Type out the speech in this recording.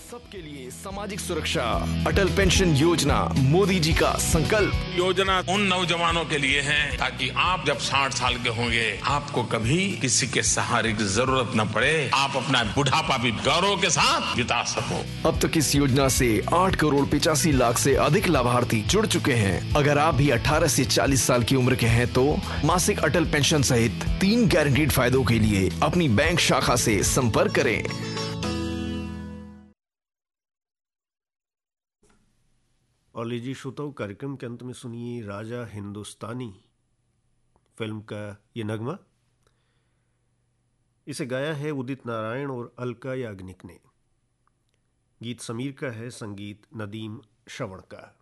सबके लिए सामाजिक सुरक्षा, अटल पेंशन योजना मोदी जी का संकल्प। योजना उन नौजवानों के लिए है ताकि आप जब 60 साल के होंगे आपको कभी किसी के सहारे की जरूरत न पड़े, आप अपना बुढ़ापा भी गौरव के साथ बिता सको। अब तक इस योजना से 8 करोड़ 85 लाख से अधिक लाभार्थी जुड़ चुके हैं। अगर आप भी 18 से 40 साल की उम्र के हैं तो मासिक अटल पेंशन सहित 3 गारंटीड फायदों के लिए अपनी बैंक शाखा से संपर्क करें। और लीजिए श्रोताओं, कार्यक्रम के अंत में सुनिए राजा हिंदुस्तानी फिल्म का ये नगमा। इसे गाया है उदित नारायण और अलका याग्निक ने। गीत समीर का है, संगीत नदीम श्रवण का।